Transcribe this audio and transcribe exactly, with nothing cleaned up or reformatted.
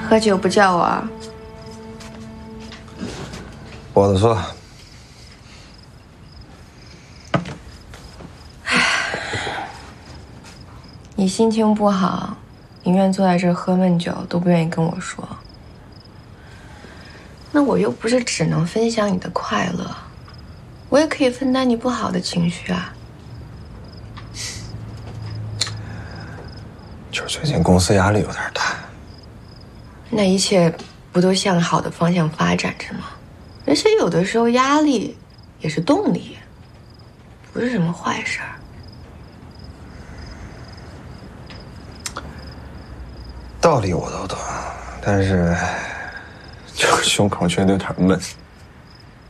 喝酒不叫我啊？ 我的错。 你心情不好，宁愿坐在这儿喝闷酒，都不愿意跟我说。那我又不是只能分享你的快乐，我也可以分担你不好的情绪啊。 就是最近公司压力有点大。 那一切不都向好的方向发展着吗？而且有的时候压力也是动力，不是什么坏事儿。 道理我都懂，但是就是胸口觉得有点闷。